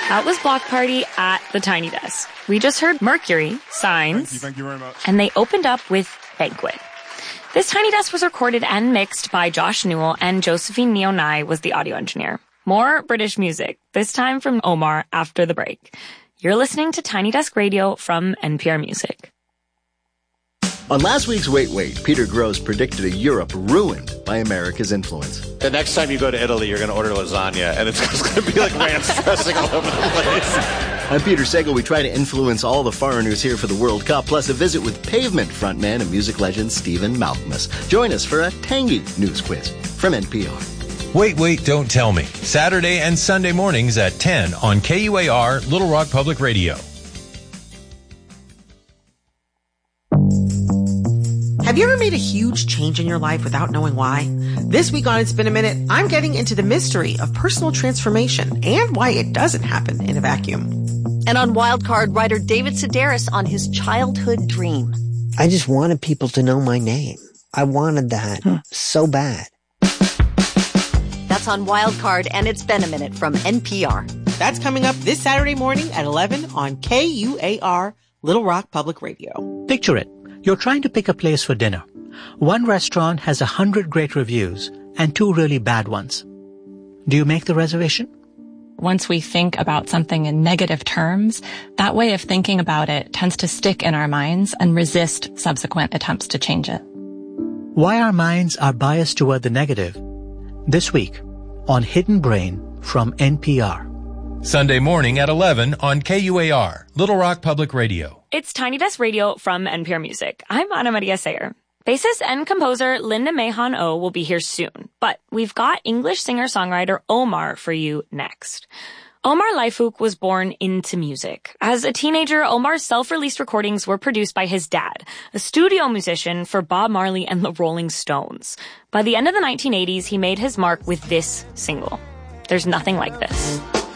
That was Block Party at the Tiny Desk. We just heard Mercury, Signs. Thank you very much. And they opened up with Banquet. This Tiny Desk was recorded and mixed by Josh Newell, and Josephine Nionai was the audio engineer. More British music, this time from Omar after the break. You're listening to Tiny Desk Radio from NPR Music. On last week's Wait, Wait, Peter Grosz predicted a Europe ruined by America's influence. The next time you go to Italy, you're going to order lasagna, and it's going to be like ranch dressing all over the place. I'm Peter Sagal. We try to influence all the foreigners here for the World Cup, plus a visit with Pavement frontman and music legend Stephen Malkmus. Join us for a tangy news quiz from NPR. Wait, Wait, Don't Tell Me. Saturday and Sunday mornings at 10 on KUAR, Little Rock Public Radio. Have you ever made a huge change in your life without knowing why? This week on It's Been a Minute, I'm getting into the mystery of personal transformation and why it doesn't happen in a vacuum. And on Wildcard, writer David Sedaris on his childhood dream. I just wanted people to know my name. I wanted that so bad. That's on Wildcard, and It's Been a Minute from NPR. That's coming up this Saturday morning at 11 on KUAR, Little Rock Public Radio. Picture it. You're trying to pick a place for dinner. One restaurant has 100 great reviews and 2 really bad ones. Do you make the reservation? Once we think about something in negative terms, that way of thinking about it tends to stick in our minds and resist subsequent attempts to change it. Why our minds are biased toward the negative. This week on Hidden Brain from NPR. Sunday morning at 11 on KUAR, Little Rock Public Radio. It's Tiny Desk Radio from NPR Music. I'm Ana Maria Sayer. Bassist and composer Linda Mahon O will be here soon, but we've got English singer-songwriter Omar for you next. Omar Laifouk was born into music. As a teenager, Omar's self-released recordings were produced by his dad, a studio musician for Bob Marley and the Rolling Stones. By the end of the 1980s, he made his mark with this single. There's Nothing Like This.